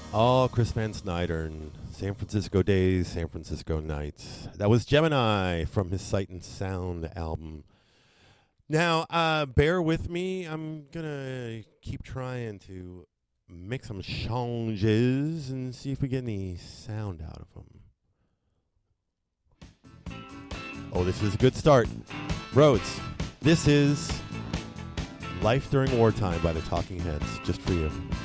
Oh, Chris Van Snyder and San Francisco Days, San Francisco Nights. That was Gemini from his Sight and Sound album. Now, bear with me. I'm going to keep trying to make some changes and see if we get any sound out of them. Oh, this is a good start. Rhodes, this is Life During Wartime by the Talking Heads, just for you.